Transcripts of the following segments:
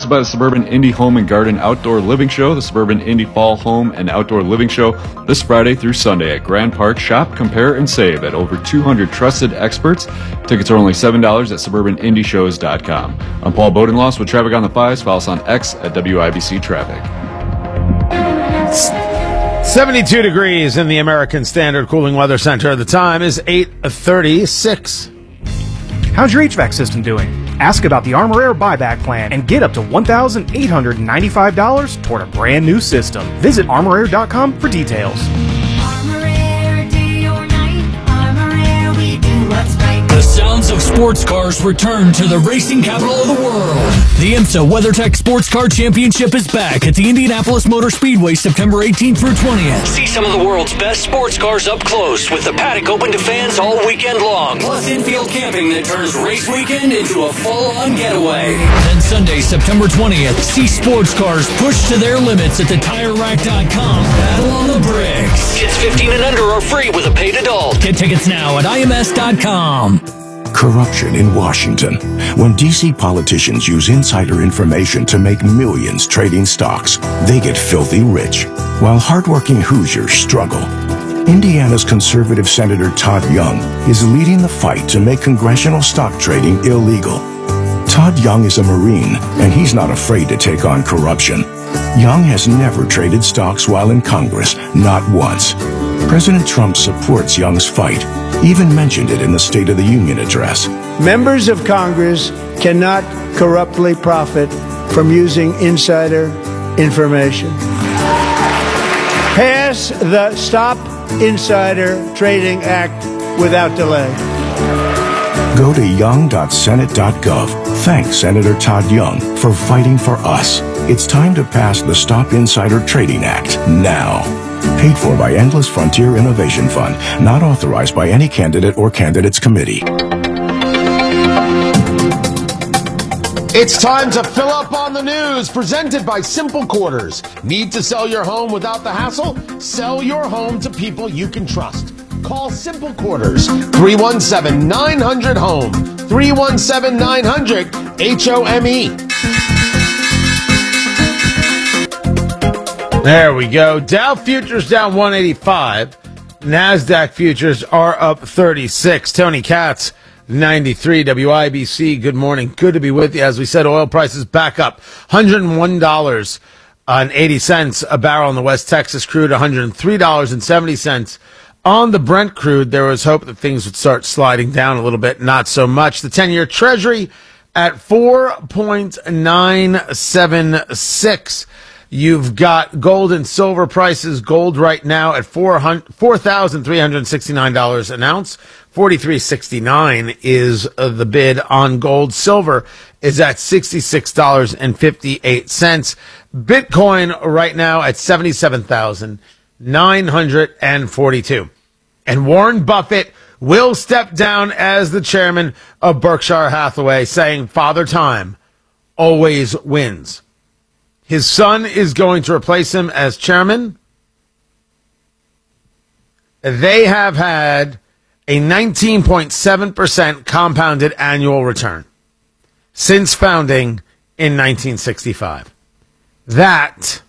sponsored by the Suburban Indy Home and Garden Outdoor Living Show, the Suburban Indy Fall Home and Outdoor Living Show, this Friday through Sunday at Grand Park. Shop, compare, and save at over 200 trusted experts. Tickets are only $7 at suburbanindyshows.com. I'm Paul Bodenloss with Traffic on the 5s. Follow us on X at WIBC Traffic. 72 degrees in the American Standard Cooling Weather Center. The time is 8:36. How's your HVAC system doing? Ask about the Armor Air buyback plan and get up to $1,895 toward a brand new system. Visit ArmorAir.com for details. Armor Air, day or night. Armor Air, we do what's right. The sounds of sports cars return to the racing capital of the world. The IMSA WeatherTech Sports Car Championship is back at the Indianapolis Motor Speedway September 18th through 20th. See some of the world's best sports cars up close with the paddock open to fans all weekend long. Plus infield camping that turns race weekend into a full-on getaway. Then Sunday, September 20th, see sports cars pushed to their limits at the TireRack.com Battle on the Bricks. Kids 15 and under are free with a paid adult. Get tickets now at IMS.com. Corruption in Washington. When D.C. politicians use insider information to make millions trading stocks, they get filthy rich, while hardworking Hoosiers struggle. Indiana's conservative Senator Todd Young is leading the fight to make congressional stock trading illegal. Todd Young is a Marine, and he's not afraid to take on corruption. Young has never traded stocks while in Congress, not once. President Trump supports Young's fight, even mentioned it in the State of the Union address. Members of Congress cannot corruptly profit from using insider information. Pass the Stop Insider Trading Act without delay. Go to young.senate.gov. Thank Senator Todd Young for fighting for us. It's time to pass the Stop Insider Trading Act now. Paid for by Endless Frontier Innovation Fund. Not authorized by any candidate or candidates committee. It's time to fill up on the news, presented by Simple Quarters. Need to sell your home without the hassle? Sell your home to people you can trust. Call Simple Quarters, 317-900-HOME, 317-900-HOME. There we go. Dow futures down 185. NASDAQ futures are up 36. Tony Katz, 93 WIBC. Good morning. Good to be with you. As we said, oil prices back up. $101.80 a barrel on the West Texas crude, $103.70 on the Brent crude. There was hope that things would start sliding down a little bit. Not so much. The 10-year Treasury at 4.976. You've got gold and silver prices. Gold right now at $4,369 an ounce. $43.69 is the bid on gold. Silver is at $66.58. Bitcoin right now at $77,942. And Warren Buffett will step down as the chairman of Berkshire Hathaway, saying Father Time always wins. His son is going to replace him as chairman. They have had a 19.7% compounded annual return since founding in 1965. That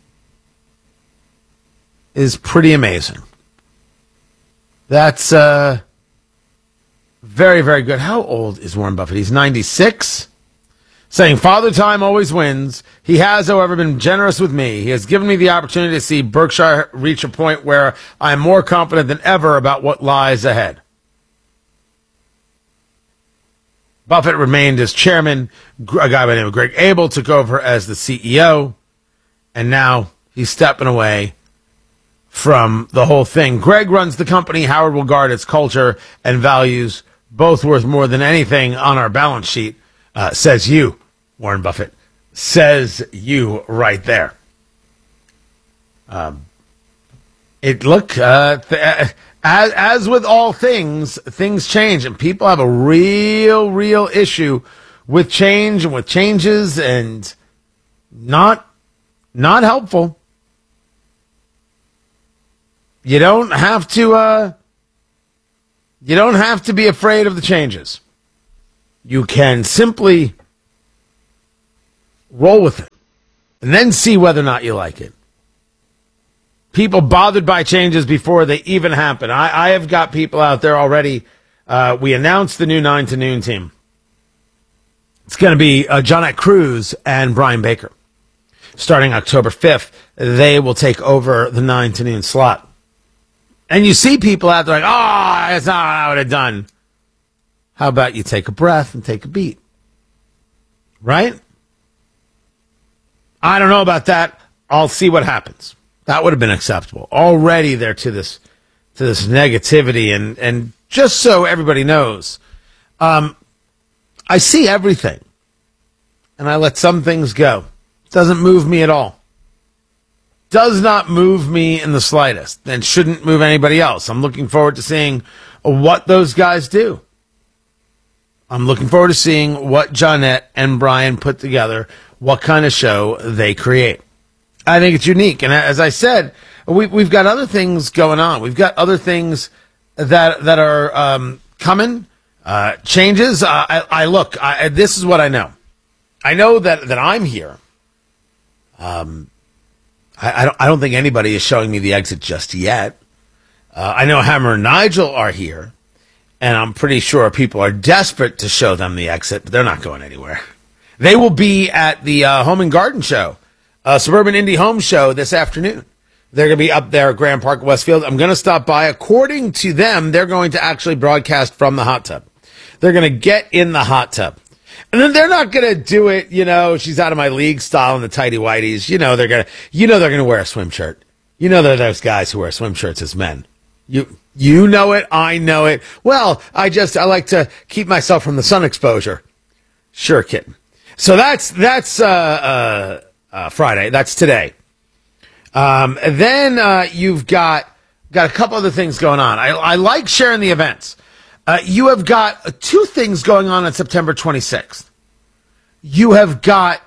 is pretty amazing. That's very, very good. How old is Warren Buffett? He's 96. Saying, Father Time always wins. He has, however, been generous with me. He has given me the opportunity to see Berkshire reach a point where I am more confident than ever about what lies ahead. Buffett remained as chairman. A guy by the name of Greg Abel took over as the CEO. And now he's stepping away from the whole thing. Greg runs the company. Howard will guard its culture and values, both worth more than anything on our balance sheet. Says you, Warren Buffett. Says you right there. As with all things, things change, and people have a real issue with change and with changes, and not helpful. You don't have to be afraid of the changes. You can simply Roll with it. And then see whether or not you like it. People bothered by changes before they even happen. I have got people out there already. We announced the new 9 to noon team. It's going to be Jonette Cruz and Brian Baker. Starting October 5th, they will take over the 9 to noon slot. And you see people out there like, oh, that's not what I would have done. How about you take a breath and take a beat? Right? I don't know about that. I'll see what happens. That would have been acceptable. Already they're to this negativity, and just so everybody knows, I see everything, and I let some things go. Doesn't move me at all. Does not move me in the slightest, and shouldn't move anybody else. I'm looking forward to seeing what those guys do. I'm looking forward to seeing what Jonette and Brian put together, what kind of show they create. I think it's unique. And as I said, we've got other things going on. We've got other things that are coming, changes. This is what I know. I know that I'm here. I don't think anybody is showing me the exit just yet. I know Hammer and Nigel are here, and I'm pretty sure people are desperate to show them the exit, but they're not going anywhere. They will be at the Home and Garden Show, Suburban Indie Home Show this afternoon. They're going to be up there at Grand Park, Westfield. I'm going to stop by. According to them, they're going to actually broadcast from the hot tub. They're going to get in the hot tub. And then they're not going to do it, she's out of my league style in the tighty whities. They're going to wear a swim shirt. They're those guys who wear swim shirts as men. You know it. I know it. Well, I like to keep myself from the sun exposure. Sure, kitten. So that's Friday. That's today. Then you've got a couple other things going on. I like sharing the events. You have got two things going on September 26th. You have got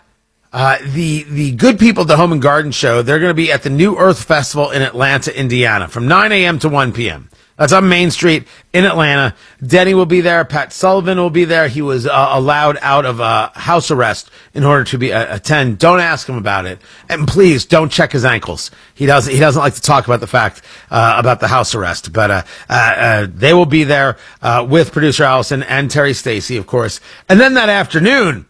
the good people at the Home and Garden Show. They're going to be at the New Earth Festival in Atlanta, Indiana, from 9 a.m. to 1 p.m. That's on Main Street in Atlanta. Denny will be there. Pat Sullivan will be there. He was allowed out of house arrest in order to attend. Don't ask him about it, and please don't check his ankles. He doesn't like to talk about the fact about the house arrest. But they will be there with producer Allison and Terry Stacy, of course. And then that afternoon,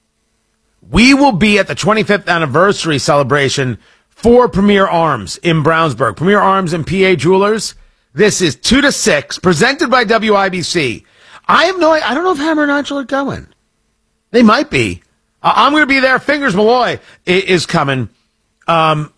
we will be at the 25th anniversary celebration for Premier Arms in Brownsburg. Premier Arms and PA Jewelers. This is 2 to 6, presented by WIBC. I don't know if Hammer and Nigel are going. They might be. I'm going to be there. Fingers Malloy is coming. The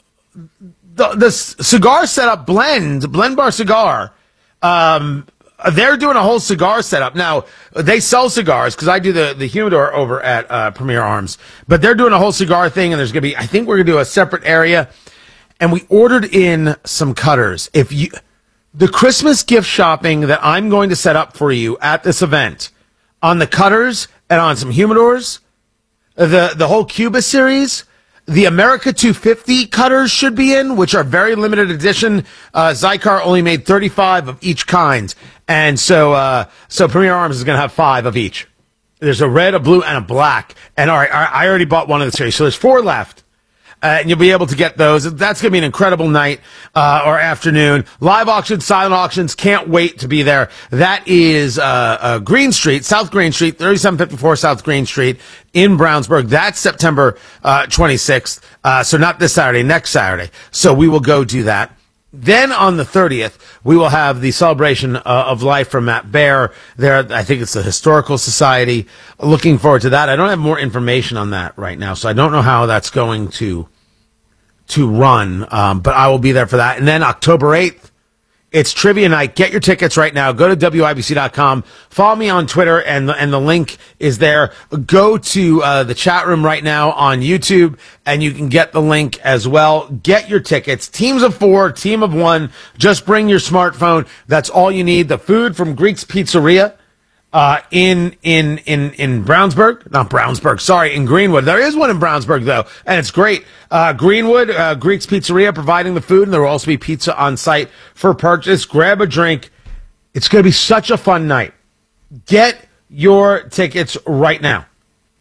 cigar setup, Blend Bar Cigar, they're doing a whole cigar setup. Now, they sell cigars, because I do the humidor over at Premier Arms. But they're doing a whole cigar thing, and there's going to be, I think we're going to do a separate area. And we ordered in some cutters. The Christmas gift shopping that I'm going to set up for you at this event on the cutters and on some humidors, the whole Cuba series, the America 250 cutters should be in, which are very limited edition. Zycar only made 35 of each kind. And so Premier Arms is going to have 5 of each. There's a red, a blue, and a black. And all right, I already bought one of the series. So there's 4 left. And you'll be able to get those. That's going to be an incredible night or afternoon. Live auctions, silent auctions. Can't wait to be there. That is Green Street, South Green Street, 3754 South Green Street in Brownsburg. That's September 26th. So not this Saturday, next Saturday. So we will go do that. Then on the 30th, we will have the celebration of life from Matt Baer there. I think it's the Historical Society. Looking forward to that. I don't have more information on that right now, so I don't know how that's going to run, but I will be there for that. And then October 8th, it's trivia night. Get your tickets right now. Go to WIBC.com. Follow me on Twitter, and the link is there. Go to the chat room right now on YouTube, and you can get the link as well. Get your tickets. Teams of 4, team of 1. Just bring your smartphone. That's all you need. The food from Greek's Pizzeria in Brownsburg. Not Brownsburg, sorry, in Greenwood. There is one in Brownsburg, though, and it's great. Greenwood, Greek's Pizzeria providing the food, and there will also be pizza on site for purchase. Grab a drink. It's going to be such a fun night. Get your tickets right now.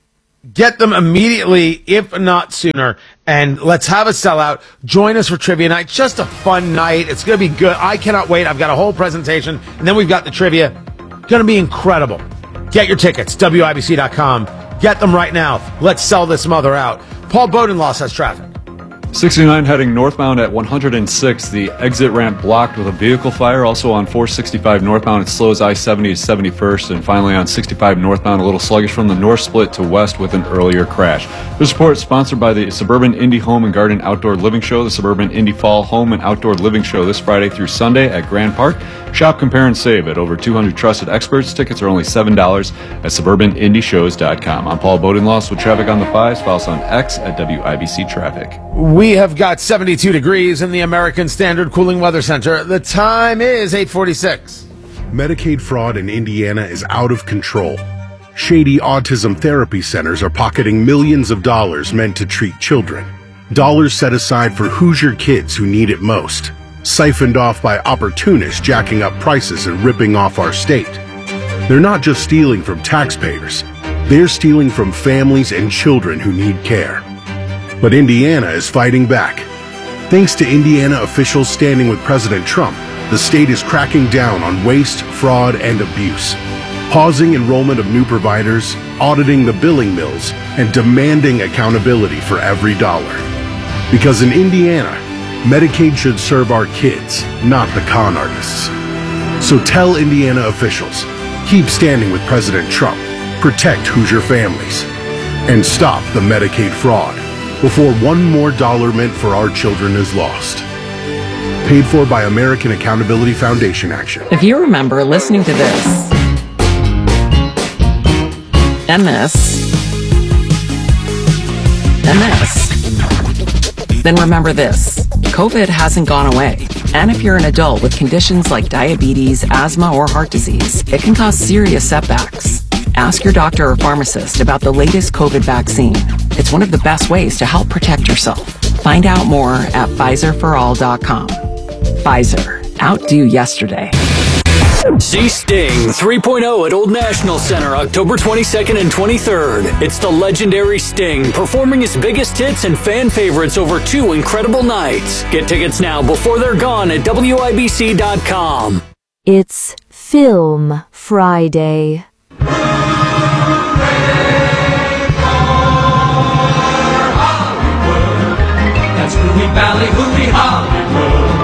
Get them immediately, if not sooner, and let's have a sellout. Join us for trivia night. Just a fun night. It's going to be good. I cannot wait. I've got a whole presentation, and then we've got the trivia. Going to be incredible. Get your tickets, WIBC.com. Get them right now. Let's sell this mother out. Paul Bodenloss has traffic. 69 heading northbound at 106. The exit ramp blocked with a vehicle fire. Also on 465 northbound, it slows I-70 to 71st. And finally on 65 northbound, a little sluggish from the north split to west with an earlier crash. This report is sponsored by the Suburban Indy Home and Garden Outdoor Living Show, the Suburban Indy Fall Home and Outdoor Living Show this Friday through Sunday at Grand Park. Shop, compare, and save at over 200 trusted experts. Tickets are only $7 at suburbanindyshows.com. I'm Paul Bodenloss with traffic on the 5s. Follow us on X at WIBC Traffic. We have got 72 degrees in the American Standard Cooling Weather Center. The time is 8:46. Medicaid fraud in Indiana is out of control. Shady autism therapy centers are pocketing millions of dollars meant to treat children. Dollars set aside for Hoosier kids who need it most. Siphoned off by opportunists jacking up prices and ripping off our state. They're not just stealing from taxpayers. They're stealing from families and children who need care. But Indiana is fighting back. Thanks to Indiana officials standing with President Trump, the state is cracking down on waste, fraud, and abuse. Pausing enrollment of new providers, auditing the billing mills, and demanding accountability for every dollar. Because in Indiana, Medicaid should serve our kids, not the con artists. So tell Indiana officials, keep standing with President Trump, protect Hoosier families, and stop the Medicaid fraud before one more dollar meant for our children is lost. Paid for by American Accountability Foundation Action. If you remember listening to this, and this, and this, then remember this. COVID hasn't gone away. And if you're an adult with conditions like diabetes, asthma, or heart disease, it can cause serious setbacks. Ask your doctor or pharmacist about the latest COVID vaccine. It's one of the best ways to help protect yourself. Find out more at PfizerForAll.com. Pfizer. Outdo yesterday. See Sting 3.0 at Old National Center October 22nd and 23rd. It's the legendary Sting performing his biggest hits and fan favorites over 2 incredible nights. Get tickets now before they're gone at WIBC.com. It's Film Friday. That's Movie Valley, Movie Hollywood.